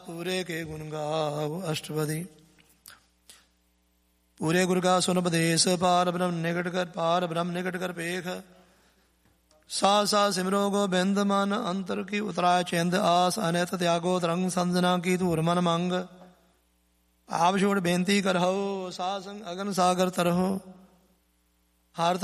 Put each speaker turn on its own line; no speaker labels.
ਪੂਰੇ ਕੇ ਗੁਣ ਗਾਵ ਅਸ਼ਟਪਦੀ। ਪੂਰੇ ਗੁਰ ਕਾ ਸੁਨ ਉਪਦੇਸ਼, ਪਾਰ ਬ੍ਰਹਮ ਨਿਕਟ ਕਰ ਪੇਖ। ਸਾਥ ਸਾਥ ਸਿਮਰੋ ਗੋਬਿੰਦ, ਮਨ ਅੰਤਰ ਕੀ ਉਤਰਾਇ ਚਿੰਦ। ਆਸ ਅਨਿਤ ਤਿਆਗੋ ਤਰੰਗ, ਸੰਜਨਾ ਕੀ ਧੂਰ ਮਨ ਮੰਗ। ਆਪ ਛੋੜ ਬੇਨਤੀ ਕਰਹੁ, ਸਾਧ ਸੰਗ ਅਗਨ ਸਾਗਰ ਤਰਹੁ। ਹਰ